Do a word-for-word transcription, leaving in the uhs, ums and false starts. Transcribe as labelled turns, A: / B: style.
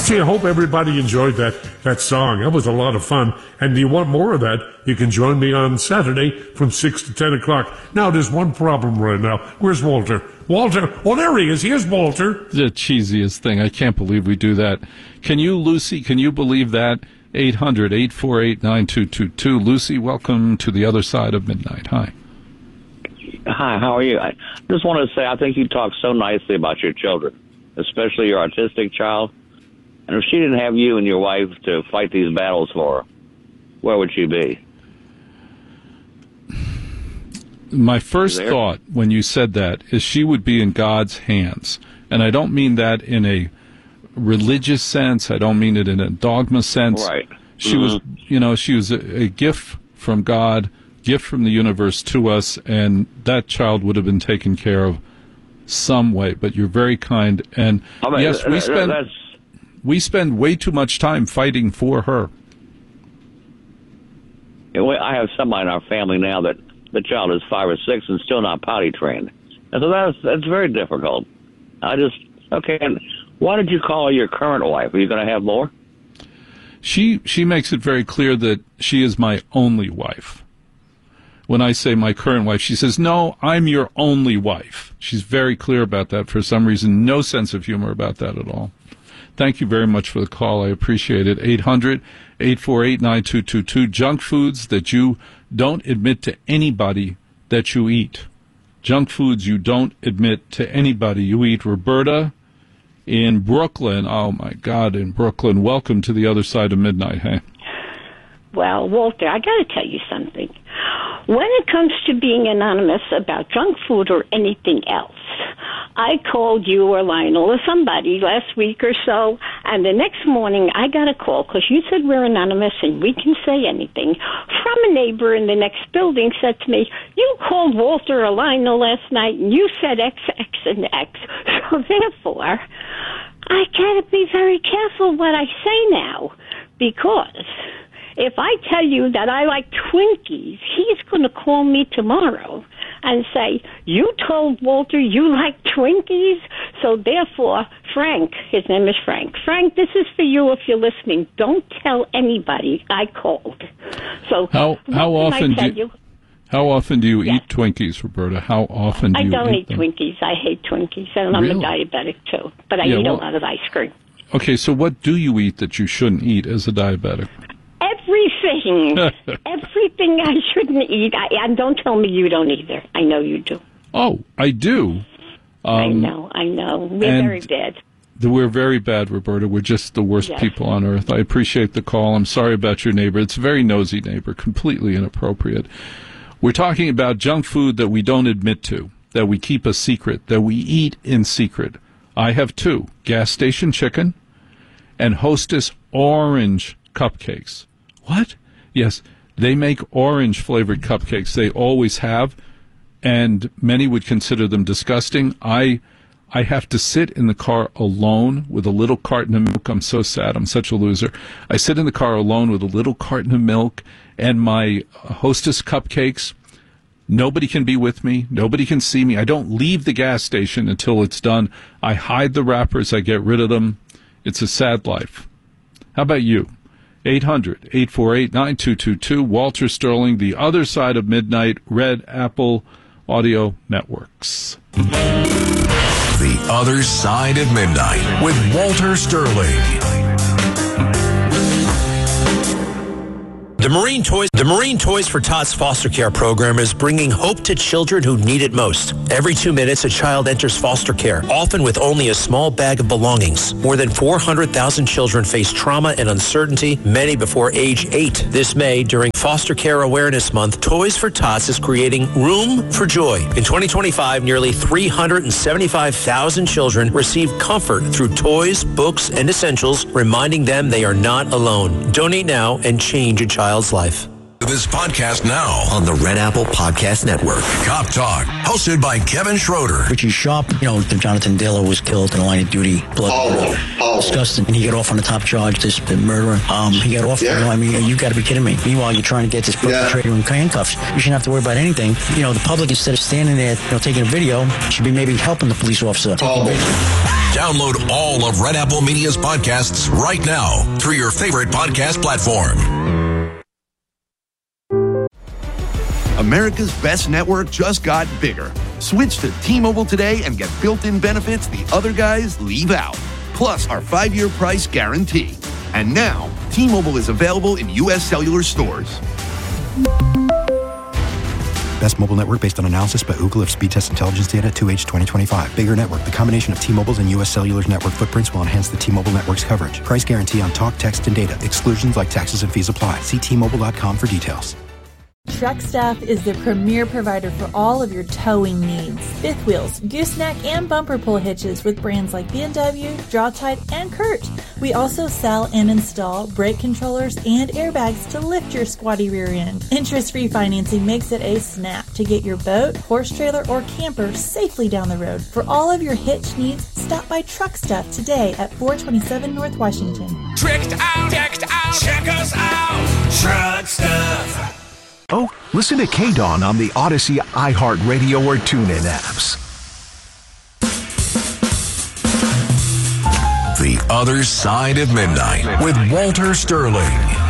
A: Gee, I hope everybody enjoyed that, that song. That was a lot of fun. And do you want more of that? You can join me on Saturday from six to ten o'clock. Now, there's one problem right now. Where's Walter? Walter? Oh, there he is. Here's Walter.
B: The cheesiest thing. I can't believe we do that. Can you, Lucy, can you believe that? eight hundred, eight four eight, nine two two two. Lucy, welcome to the other side of midnight. Hi.
C: Hi, how are you? I just wanted to say I think you talk so nicely about your children, especially your autistic child. And if she didn't have you and your wife to fight these battles for her, where would she be?
B: My first thought when you said that is she would be in God's hands. And I don't mean that in a religious sense. I don't mean it in a dogma sense.
C: Right.
B: She
C: mm-hmm.
B: was, you know, she was a, a gift from God, gift from the universe to us, and that child would have been taken care of some way. But you're very kind. And
C: I mean,
B: yes, we spend...
C: That's,
B: We spend way too much time fighting for her.
C: I have somebody in our family now that the child is five or six and still not potty trained. And so that's, that's very difficult. I just, okay, and why did you call her your current wife? Are you going to have more?
B: She, she makes it very clear that she is my only wife. When I say my current wife, she says, no, I'm your only wife. She's very clear about that for some reason. No sense of humor about that at all. Thank you very much for the call. I appreciate it. eight hundred, eight four eight, nine two two two. Junk foods that you don't admit to anybody that you eat. Junk foods you don't admit to anybody you eat. Roberta in Brooklyn. Oh, my God, in Brooklyn. Welcome to the other side of midnight, hey?
D: Well, Walter, I got to tell you something. When it comes to being anonymous about junk food or anything else, I called you or Lionel or somebody last week or so, and the next morning I got a call because you said we're anonymous and we can say anything, from a neighbor in the next building said to me, you called Walter or Lionel last night and you said X, X, and X. So therefore, I got to be very careful what I say now, because if I tell you that I like Twinkies, he's going to call me tomorrow and say, you told Walter you like Twinkies? So therefore, Frank, his name is Frank. Frank, this is for you if you're listening. Don't tell anybody I called. So
B: how how often
D: I
B: do you, how often do you
D: yes.
B: eat Twinkies, Roberta? How often do
D: I
B: you
D: don't
B: eat
D: eat
B: them?
D: Twinkies. I hate Twinkies, and I'm
B: really?
D: a diabetic too. But I
B: yeah,
D: eat
B: well,
D: a lot of ice cream.
B: Okay, so what do you eat that you shouldn't eat as a diabetic?
D: Everything. Everything I shouldn't eat. I, and don't tell me you don't either. I know you do.
B: Oh, I do. Um,
D: I know, I know. We're very bad.
B: We're very bad, Roberta. We're just the worst
D: yes.
B: people on earth. I appreciate the call. I'm sorry about your neighbor. It's a very nosy neighbor, completely inappropriate. We're talking about junk food that we don't admit to, that we keep a secret, that we eat in secret. I have two, gas station chicken and Hostess orange cupcakes. What? Yes, they make orange-flavored cupcakes. They always have, and many would consider them disgusting. I I have to sit in the car alone with a little carton of milk. I'm so sad. I'm such a loser. I sit in the car alone with a little carton of milk and my Hostess cupcakes. Nobody can be with me. Nobody can see me. I don't leave the gas station until it's done. I hide the wrappers. I get rid of them. It's a sad life. How about you? eight hundred, eight four eight, nine two two two. Walter Sterling, The Other Side of Midnight, Red Apple Audio Networks.
E: The Other Side of Midnight with Walter Sterling.
F: The Marine Toys, the Marine Toys for Tots foster care program is bringing hope to children who need it most. Every two minutes, a child enters foster care, often with only a small bag of belongings. More than four hundred thousand children face trauma and uncertainty, many before age eight. This May, during Foster Care Awareness Month, Toys for Tots is creating Room for Joy. In twenty twenty-five, nearly three hundred seventy-five thousand children received comfort through toys, books, and essentials, reminding them they are not alone. Donate now and change a child's life.
E: This podcast now
G: on the Red Apple Podcast Network.
E: Cop Talk, hosted by Kevin Schroeder.
H: Richie Sharp, you know, Jonathan Dillon was killed in a line of duty. Blood.
I: Oh, oh.
H: Disgusting. And he got off on the top charge, this murderer. Um, he got off.
I: Yeah.
H: You know, I mean, you got to be kidding me. Meanwhile, you're trying to get this perpetrator yeah. in handcuffs. You shouldn't have to worry about anything. You know, the public, instead of standing there, you know, taking a video, should be maybe helping the police officer.
I: Oh.
E: Download all of Red Apple Media's podcasts right now through your favorite podcast platform.
I: America's best network just got bigger. Switch to T-Mobile today and get built-in benefits the other guys leave out. Plus our five-year price guarantee. And now, T-Mobile is available in U S cellular stores.
J: Best mobile network based on analysis by Ookla of speed test intelligence data two H twenty twenty-five. Bigger network. The combination of T-Mobile's and U S Cellular's network footprints will enhance the T-Mobile network's coverage. Price guarantee on talk, text, and data. Exclusions like taxes and fees apply. See T Mobile dot com for details.
K: Truck Staff is the premier provider for all of your towing needs. Fifth wheels, gooseneck, and bumper pull hitches with brands like B M W, Draw-Tide, and Kurt. We also sell and install brake controllers and airbags to lift your squatty rear end. Interest-free financing makes it a snap to get your boat, horse trailer, or camper safely down the road. For all of your hitch needs, stop by Truck Stuff today at four twenty-seven North Washington.
L: Tricked out, decked out, check us out, Truck Stuff.
M: Oh, listen to K-Dawn on the Odyssey, iHeartRadio, or TuneIn apps.
E: The Other Side of Midnight with Walter Sterling.